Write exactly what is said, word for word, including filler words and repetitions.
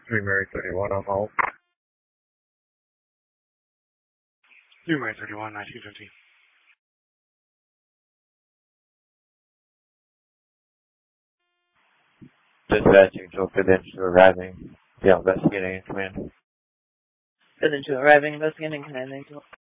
three Mary thirty-one on hold. three Mary thirty-one, nineteen fifty. Dispatching to a credential arriving. Yeah, investigating command. Credential arriving, investigating commanding.